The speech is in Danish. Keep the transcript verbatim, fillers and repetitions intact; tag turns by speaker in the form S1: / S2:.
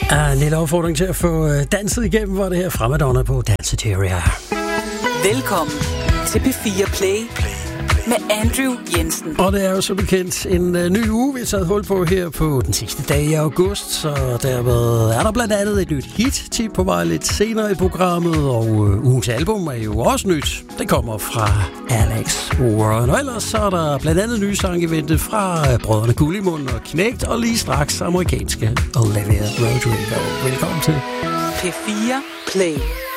S1: Ah, en lille opfordring til at få danset igennem, hvor det her fra Madonna på Danceteria.
S2: Velkommen til P fire Play med Andrew Jensen.
S1: Og det er jo så bekendt en uh, ny uge, vi har taget hul på her på den sidste dag i august. Så dermed er der blandt andet et nyt hit-tip på vej lidt senere i programmet. Og uh, ugens album er jo også nyt. Det kommer fra Alex Warren. Og ellers så er der blandt andet nye sang i vente fra uh, brødrene Gullimund og Knægt. Og lige straks amerikanske Olivia Rodrigo. Velkommen til
S2: P fire Play.